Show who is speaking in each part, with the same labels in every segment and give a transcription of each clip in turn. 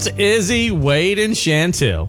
Speaker 1: It's Izzy, Wade, and Chantel.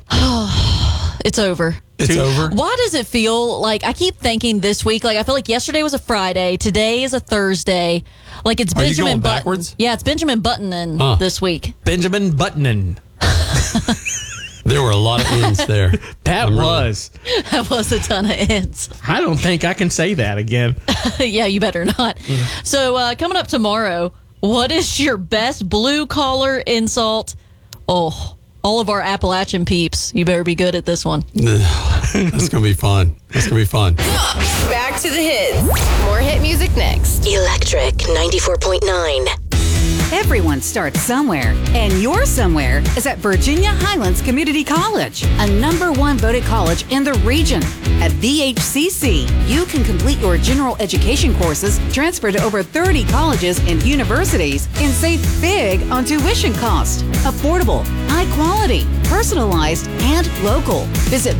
Speaker 2: It's over.
Speaker 3: It's over.
Speaker 2: Why does it feel like I keep thinking this week? Like I feel like yesterday was a Friday, today is a Thursday. Like it's
Speaker 3: Are you
Speaker 2: Benjamin
Speaker 3: going
Speaker 2: Button.
Speaker 3: backwards?
Speaker 2: Yeah, it's Benjamin Buttonin this week.
Speaker 1: Benjamin Buttonin.
Speaker 3: There were a lot of ends there.
Speaker 1: That was.
Speaker 2: That was a ton of ends.
Speaker 1: I don't think I can say that again.
Speaker 2: Yeah, you better not. So coming up tomorrow, what is your best blue collar insult? Oh, all of our Appalachian peeps, you better be good at this one.
Speaker 3: That's going to be fun. That's going to be fun.
Speaker 4: Back to the hits. More hit music next.
Speaker 5: Electric 94.9.
Speaker 6: Everyone starts somewhere, and your somewhere is at Virginia Highlands Community College, a #1 voted college in the region. At VHCC, you can complete your general education courses, transfer to over 30 colleges and universities, and save big on tuition cost. Affordable, high quality, personalized, and local. Visit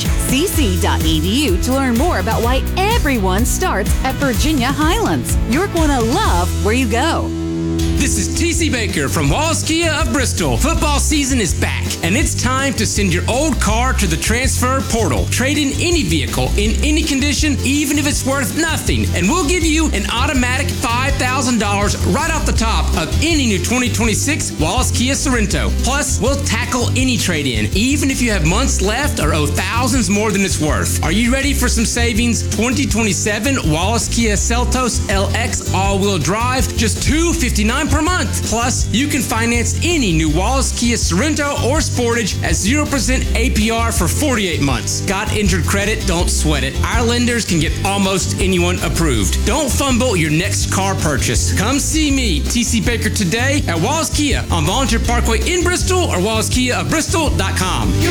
Speaker 6: vhcc.edu to learn more about why everyone starts at Virginia Highlands. You're going to love where you go.
Speaker 7: This is TC Baker from Wallace Kia of Bristol. Football season is back, and it's time to send your old car to the transfer portal. Trade in any vehicle in any condition, even if it's worth nothing, and we'll give you an automatic $5,000 right off the top of any new 2026 Wallace Kia Sorento. Plus, we'll tackle any trade-in, even if you have months left or owe thousands more than it's worth. Are you ready for some savings? 2027 Wallace Kia Seltos LX all-wheel drive, just $259 per month. Plus, you can finance any new Wallace Kia Sorento or Sportage at 0% APR for 48 months. Got injured credit? Don't sweat it. Our lenders can get almost anyone approved. Don't fumble your next car purchase. Come see me, TC Baker, today at Wallace Kia on Volunteer Parkway in Bristol or WallaceKiaofBristol.com.